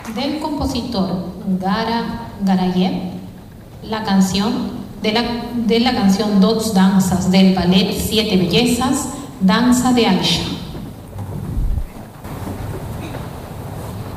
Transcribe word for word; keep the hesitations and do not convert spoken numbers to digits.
del compositor Gara Garayev, la canción de la, de la canción Dos danzas del ballet Siete bellezas, Danza de Aisha.